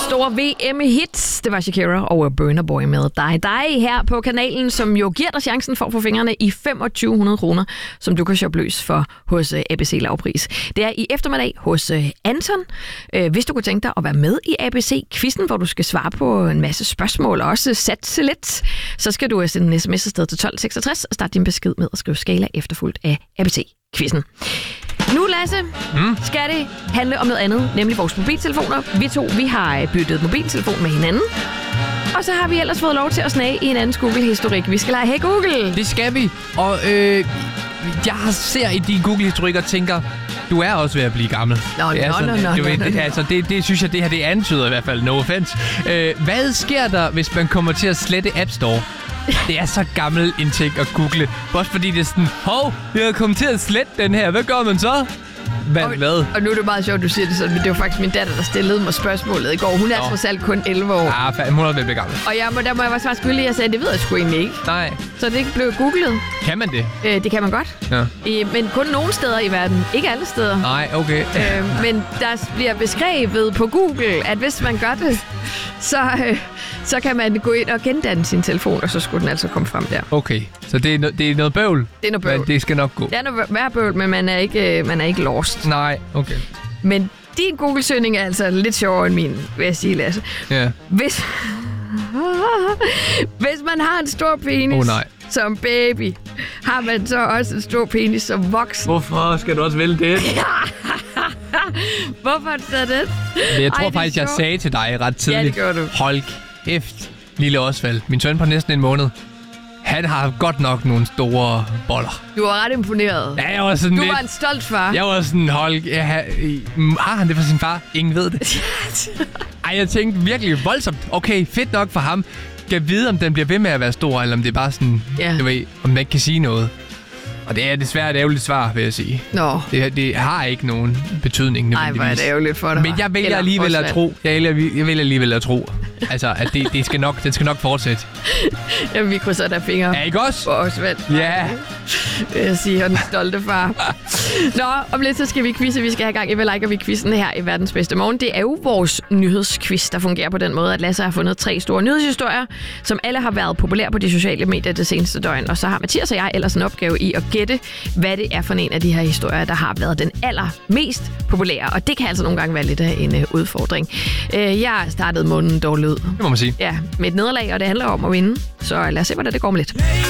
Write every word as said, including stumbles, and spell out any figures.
store V M-hits. Det var Shakira og Burna Boy med dig. Dig her på kanalen, som jo giver dig chancen for at få fingrene i femogtyve hundrede kroner, som du kan shoppe løs for hos A B C Lavpris. Det er i eftermiddag hos Anton. Hvis du kunne tænke dig at være med i A B C-quizzen, hvor du skal svare på en masse spørgsmål og også satse lidt, så skal du sende en sms afsted til tolv seksogtres og starte din besked med at skrive skala efterfulgt af A B C-quizzen. Nu, Lasse, mm. skal det handle om noget andet, nemlig vores mobiltelefoner. Vi to, vi har byttet mobiltelefon med hinanden. Og så har vi ellers fået lov til at snage i hinandens Google-historik. Vi skal lege Hey Google. Det skal vi. Og øh, jeg ser i din Google-historik og tænker, du er også ved at blive gammel. Nå, nå, altså, nå, nå, du ved, nå, nå. Altså, det, det synes jeg, det her det antyder i hvert fald. No offense. Øh, hvad sker der, hvis man kommer til at slette App Store? Det er så gammel en ting at google. Også fordi det er sådan, hov, jeg er kommet til at slette den her. Hvad gør man så? Hvad? Og, hvad? og nu er det meget sjovt, du siger det sådan, men det var faktisk min datter, der stillede mig spørgsmålet i går. Hun er trods alt kun elleve år. Ah, fa- hun er ved at blive gammel. Og jeg må, der må jeg være svært skyldig, jeg sagde, det ved jeg sgu egentlig ikke. Nej. Så det ikke blev googlet. Kan man det? Øh, det kan man godt. Ja. I, men kun nogle steder i verden. Ikke alle steder. Nej, okay. Øh, men der bliver beskrevet på Google, at hvis man gør det, så, øh, så kan man gå ind og gendanne sin telefon, og så skulle den altså komme frem der. Okay, så det er, no- det er noget bøvl? Det er noget bøvl. Men det skal nok gå. Det er noget værd bøvl, men man er ikke, man er ikke lost. Nej, okay. Men din Google-søgning er altså lidt sjovere end min, vil jeg sige, Lasse. Ja. Hvis, hvis man har en stor penis oh, nej. som baby, har man så også en stor penis som voksen. Hvorfor skal du også vælge det? Hvorfor er det det? Jeg tror Ej, faktisk, jeg sagde til dig ret tidligt. Ja, det gjorde du. Hold kæft, lille Osvald. Min søn på næsten en måned. Han har godt nok nogle store boller. Du var ret imponeret. Ja, jeg var sådan Du lidt... var en stolt far. Jeg var sådan, hold... Jeg har, har han det for sin far? Ingen ved det. Ej, jeg tænkte virkelig voldsomt. Okay, fedt nok for ham. Skal vide, om den bliver ved med at være stor, eller om det er bare sådan... Ja. Du ved, om man ikke kan sige noget. Og det er desværre et ærgerligt svar, vil jeg sige. Nå. Det, det har ikke nogen betydning Nej, hvor er det ærgerligt for dig. Men jeg vælger alligevel at tro. Jeg vælger, jeg vælger alligevel at tro. Altså, at det, det skal nok, den skal nok fortsætte. Jamen, vi krydser der fingre. Ja, ikke også? For Osvald. Ja. Vil jeg sige, og den stolte far. Nå, om lidt så skal vi quizze. Vi skal have gang i, hvad liker vi quizzen her i Verdens Bedste Morgen. Det er jo vores nyhedsquiz, der fungerer på den måde, at Lasse har fundet tre store nyhedshistorier, som alle har været populære på de sociale medier det seneste døgn. Og så har Mathias og jeg ellers en opgave i at gætte, hvad det er for en af de her historier, der har været den allermest populære. Og det kan altså nogle gange være lidt af en uh, udfordring. Uh, jeg startede måneden dårligt ud. Det må man sige. Ja, med et nederlag, og det handler om at vinde. Så lad os se, hvordan det går med lidt.